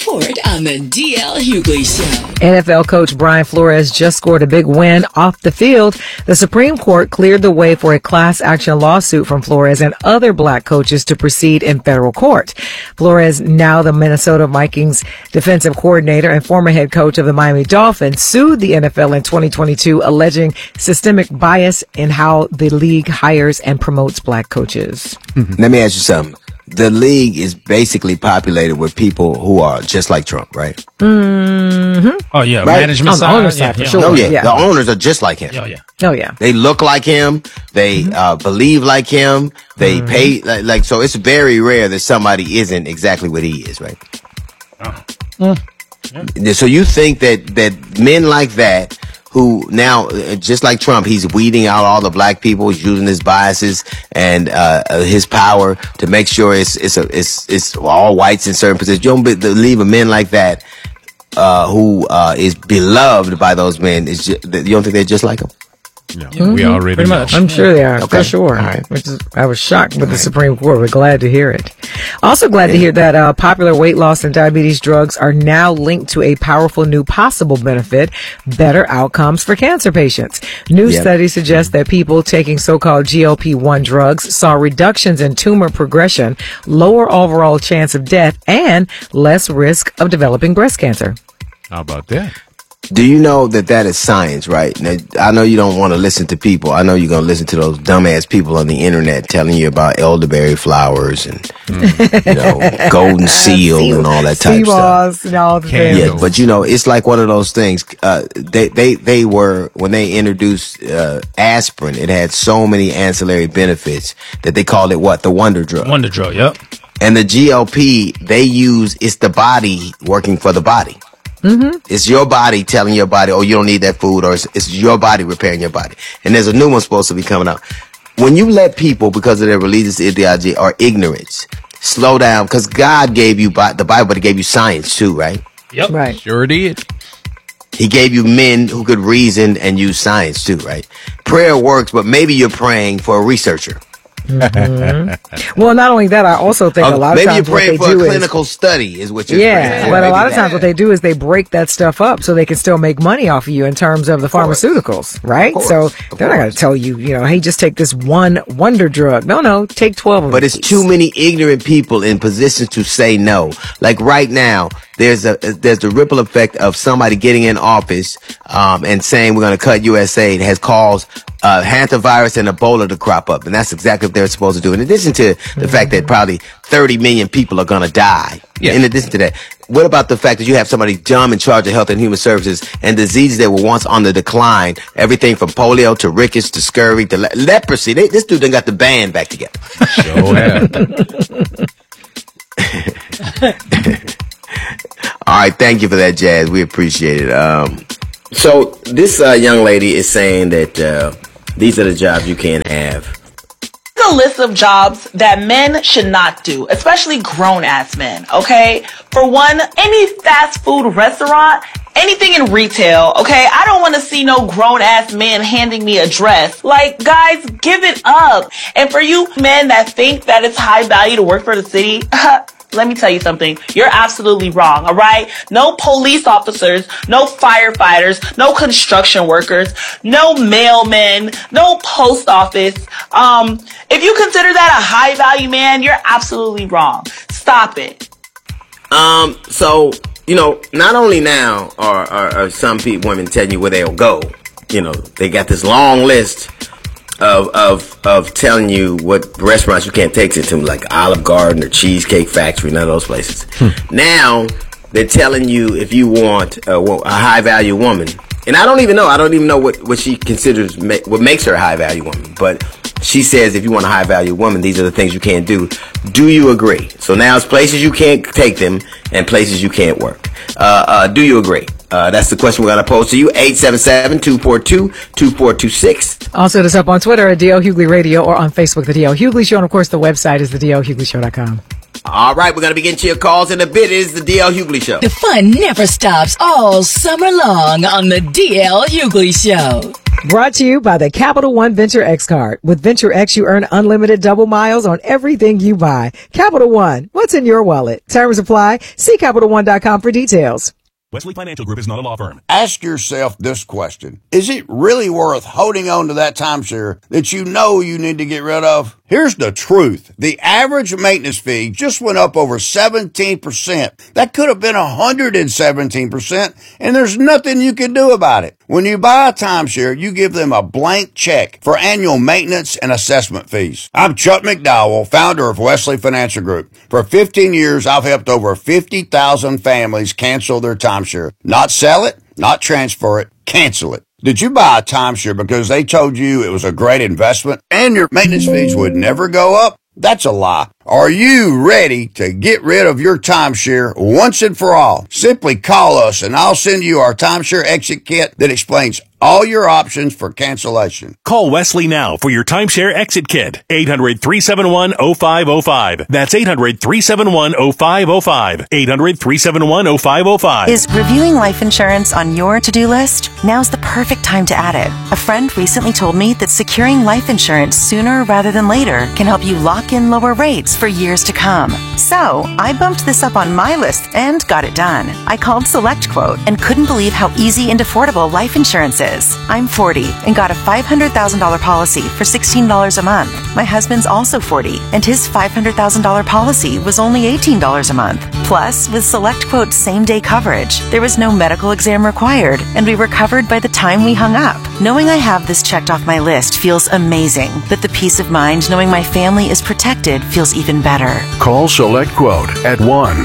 Report on the DL Hughley Show. NFL coach Brian Flores just scored a big win off the field. The Supreme Court cleared the way for a class action lawsuit from Flores and other black coaches to proceed in federal court. Flores, now the Minnesota Vikings defensive coordinator and former head coach of the Miami Dolphins, sued the NFL in 2022, alleging systemic bias in how the league hires and promotes black coaches. Let me ask you something. The league is basically populated with people who are just like Trump, right? Mm-hmm. Oh, yeah. Right? Management On the owner side, for sure. Oh, yeah. The owners are just like him. Oh, yeah. Oh, yeah. They look like him. They believe like him. They pay like so. It's very rare that somebody isn't exactly what he is, right? So you think that men like that, who now, just like Trump, he's weeding out all the black people, he's using his biases and his power to make sure it's all whites in certain positions. You don't believe a man like that who is beloved by those men. You don't think they're just like him? Yeah, we already know. I'm sure they are, Okay. for sure. All right. I was shocked with the Supreme Court. We're glad to hear it. Also glad to hear that popular weight loss and diabetes drugs are now linked to a powerful new possible benefit, better outcomes for cancer patients. New studies suggest that people taking so-called GLP-1 drugs saw reductions in tumor progression, lower overall chance of death, and less risk of developing breast cancer. How about that? Do you know that is science, right? Now, I know you don't want to listen to people. I know you're going to listen to those dumbass people on the internet telling you about elderberry flowers and, golden seal and all that type of stuff. And all the things. Yeah, but it's like one of those things. They were, when they introduced aspirin, it had so many ancillary benefits that they called it what? The wonder drug. Wonder drug, yep. And the GLP, it's the body working for the body. Mm-hmm. It's your body telling your body, oh, you don't need that food, or it's your body repairing your body. And there's a new one supposed to be coming out. When you let people, because of their religious ideology or ignorance, slow down, because God gave you the Bible, but He gave you science too, right? Yep. Right. Sure did. He gave you men who could reason and use science too, right? Prayer works, but maybe you're praying for a researcher. Mm-hmm. Well, not only that, I also think a lot of times what they maybe you're praying do for a clinical study is what you're praying for. But a Maybe lot of times what they do is they break that stuff up so they can still make money off of you in terms of the pharmaceuticals, right? So they're not going to tell you, hey, just take this one wonder drug. No, take 12 of them. But it's too many ignorant people in positions to say no. Like right now, there's the ripple effect of somebody getting in office and saying we're going to cut USAID has caused hantavirus and Ebola to crop up. And that's exactly what they're supposed to do. In addition to the fact that probably 30 million people are going to die. Yeah. In addition to that, what about the fact that you have somebody dumb in charge of health and human services and diseases that were once on the decline? Everything from polio to rickets to scurvy to leprosy. This dude done got the band back together. Sure have. All right, thank you for that, Jazz. We appreciate it. So this young lady is saying that these are the jobs you can't have. A list of jobs that men should not do, especially grown-ass men, okay? For one, any fast food restaurant, anything in retail, okay? I don't want to see no grown-ass man handing me a dress. Like, guys, give it up. And for you men that think that it's high value to work for the city, let me tell you something. You're absolutely wrong, all right? No police officers, no firefighters, no construction workers, no mailmen, no post office. If you consider that a high value man, you're absolutely wrong. Stop it. So, not only now are some women telling you where they'll go. They got this long list of telling you what restaurants you can't take to, like Olive Garden or Cheesecake Factory, none of those places. Now they're telling you if you want a high value woman, and I don't even know what she considers what makes her a high value woman, but she says if you want a high value woman, these are the things you can't do. Do you agree? So now it's places you can't take them and places you can't work. Do you agree? That's the question we're going to pose to you. 877-242-2426. Also, hit us up on Twitter at DL Hughley Radio or on Facebook, The DL Hughley Show. And, of course, the website is thedlhugleyshow.com. All right, we're going to begin to your calls in a bit. It is the DL Hughley Show. The fun never stops all summer long on the DL Hughley Show. Brought to you by the Capital One Venture X card. With Venture X, you earn unlimited double miles on everything you buy. Capital One, what's in your wallet? Terms apply. See CapitalOne.com for details. Wesley Financial Group is not a law firm. Ask yourself this question. Is it really worth holding on to that timeshare that you know you need to get rid of? Here's the truth. The average maintenance fee just went up over 17%. That could have been 117%, and there's nothing you can do about it. When you buy a timeshare, you give them a blank check for annual maintenance and assessment fees. I'm Chuck McDowell, founder of Wesley Financial Group. For 15 years, I've helped over 50,000 families cancel their timeshare. Not sell it, not transfer it, cancel it. Did you buy a timeshare because they told you it was a great investment and your maintenance fees would never go up? That's a lie. Are you ready to get rid of your timeshare once and for all? Simply call us and I'll send you our timeshare exit kit that explains all your options for cancellation. Call Wesley now for your timeshare exit kit. 800-371-0505. That's 800-371-0505. 800-371-0505. Is reviewing life insurance on your to-do list? Now's the perfect time to add it. A friend recently told me that securing life insurance sooner rather than later can help you lock in lower rates for years to come. So, I bumped this up on my list and got it done. I called SelectQuote and couldn't believe how easy and affordable life insurance is. I'm 40 and got a $500,000 policy for $16 a month. My husband's also 40 and his $500,000 policy was only $18 a month. Plus, with SelectQuote's same-day coverage, there was no medical exam required and we were covered by the time we hung up. Knowing I have this checked off my list feels amazing, but the peace of mind knowing my family is protected feels even better. Call SelectQuote at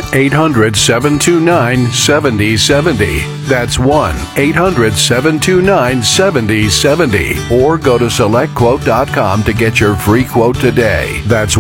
1-800-729-7070. That's 1-800-729-7070. Or go to SelectQuote.com to get your free quote today. That's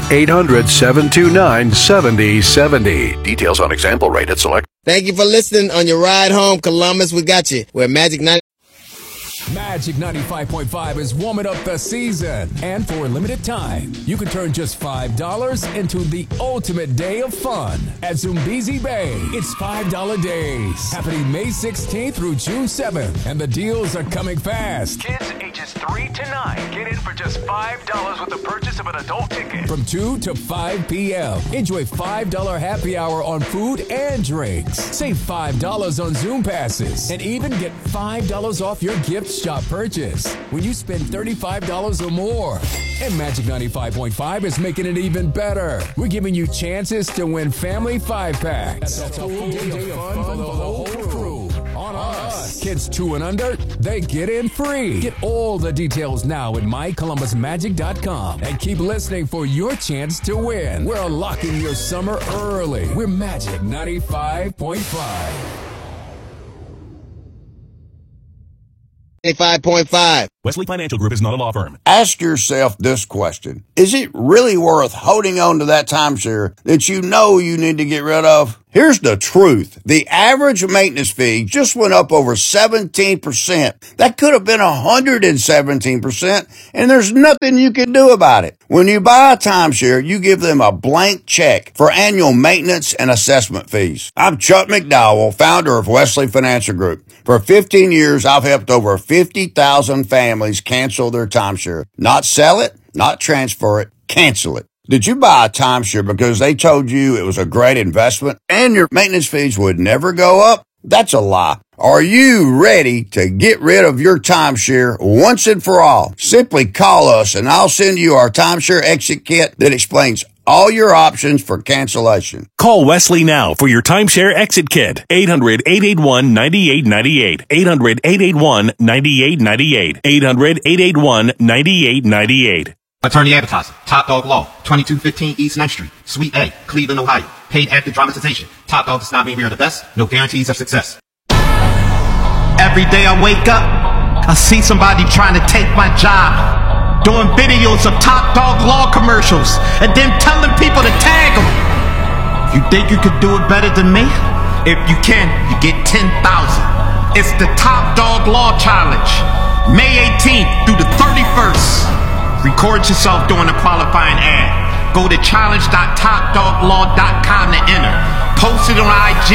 1-800-729-7070. Details on example rate at Select. Thank you for listening on your ride home, Columbus. We got you. We're Magic 90. Magic 95.5 is warming up the season. And for a limited time, you can turn just $5 into the ultimate day of fun at Zumbizi Bay. It's $5 days, happening May 16th through June 7th. And the deals are coming fast. Kids ages 3 to 9 get in for just $5 with the purchase of an adult ticket. From 2 to 5 p.m., enjoy $5 happy hour on food and drinks. Save $5 on Zoom passes. And even get $5 off your gift shop purchase when you spend $35 or more. And Magic 95.5 is making it even better. We're giving you chances to win family 5-packs. That's a full day of fun for the whole crew. On us. Kids 2 and under, they get in free. Get all the details now at mycolumbusmagic.com and keep listening for your chance to win. We're unlocking your summer early. We're Magic 95.5. 95.5. Wesley Financial Group is not a law firm. Ask yourself this question. Is it really worth holding on to that timeshare that you know you need to get rid of? Here's the truth. The average maintenance fee just went up over 17%. That could have been 117%, and there's nothing you can do about it. When you buy a timeshare, you give them a blank check for annual maintenance and assessment fees. I'm Chuck McDowell, founder of Wesley Financial Group. For 15 years, I've helped over 50,000 families cancel their timeshare. Not sell it, not transfer it, cancel it. Did you buy a timeshare because they told you it was a great investment and your maintenance fees would never go up? That's a lie. Are you ready to get rid of your timeshare once and for all? Simply call us and I'll send you our timeshare exit kit that explains all your options for cancellation. Call Wesley now for your timeshare exit kit. 800-881-9898. 800-881-9898. 800-881-9898. Attorney Advertising, Top Dog Law, 2215 East 9th Street, Suite A, Cleveland, Ohio. Paid active dramatization. Top Dog does not mean we are the best. No guarantees of success. Every day I wake up, I see somebody trying to take my job, doing videos of Top Dog Law commercials, and then telling people to tag them. You think you could do it better than me? If you can, you get 10,000. It's the Top Dog Law Challenge, May 18th through the 31st. Record yourself doing a qualifying ad. Go to challenge.topdoglaw.com to enter. Post it on IG.